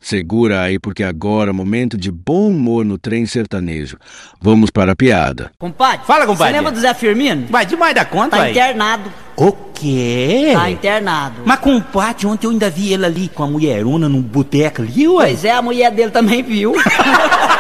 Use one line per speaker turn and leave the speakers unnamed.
Segura aí, porque agora é momento de bom humor no trem sertanejo. Vamos para a piada.
Compadre,
Fala, compadre.
Você lembra do Zé Firmino?
Vai demais da conta,
Tá
vai.
internado.
O quê?
Tá internado.
Mas, compadre, ontem eu ainda vi ele ali com a mulherona num boteco ali, ué.
Pois é, a mulher dele também viu.